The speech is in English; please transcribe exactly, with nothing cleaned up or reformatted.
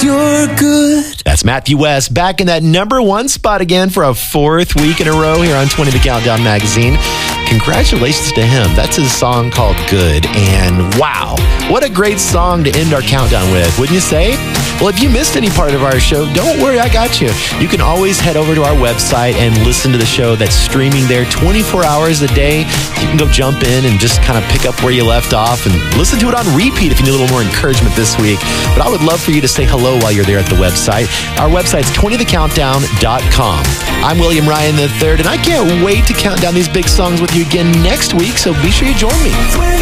you're good. That's Matthew West back in that number one spot again for a fourth week in a row here on twenty The Countdown magazine. Congratulations to him. That's his song called Good. And wow, what a great song to end our countdown with, wouldn't you say? Well, if you missed any part of our show, don't worry, I got you. You can always head over to our website and listen to the show that's streaming there twenty-four hours a day. You can go jump in and just kind of pick up where you left off and listen to it on repeat if you need a little more encouragement this week. But I would love for you to say hello while you're there at the website. Our website's twenty the countdown dot com. I'm William Ryan the third, and I can't wait to count down these big songs with you again next week, so be sure you join me.